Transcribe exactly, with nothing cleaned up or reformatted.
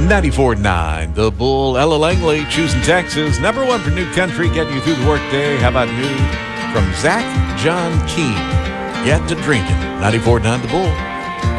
ninety-four point nine, The Bull. Ella Langley, choosing Texas. Number one for new country, getting you through the workday. How about new from Zach John Keane? Get to drinking. ninety-four point nine, The Bull.